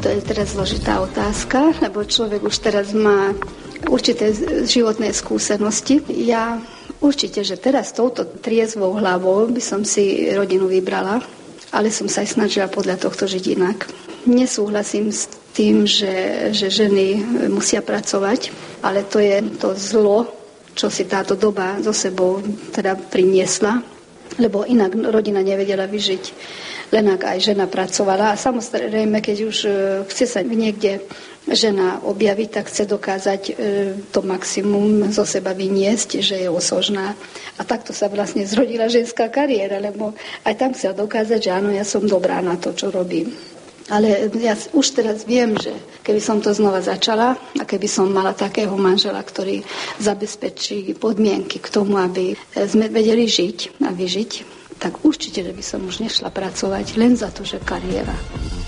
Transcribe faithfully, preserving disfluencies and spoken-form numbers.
To je teraz zložitá otázka, lebo človek už teraz má určité životné skúsenosti. Ja určite, že teraz touto triezvou hlavou by som si rodinu vybrala, ale som sa aj snažila podľa tohto žiť inak. Nesúhlasím s tým, že, že ženy musia pracovať, ale to je to zlo, čo si táto doba so sebou teda priniesla, lebo inak rodina nevedela vyžiť, len ak aj žena pracovala. A samozrejme, keď už chce sa niekde žena objaviť, tak chce dokázať to maximum zo seba vyniesť, že je osožná. A takto sa vlastne zrodila ženská kariéra, lebo aj tam chcela dokázať, že áno, ja som dobrá na to, čo robím. Ale ja už teraz viem, že keby som to znova začala a keby som mala takého manžela, ktorý zabezpečí podmienky k tomu, aby sme vedeli žiť a vyžiť, tak určite, že by som už nešla pracovať len za to, že kariéra.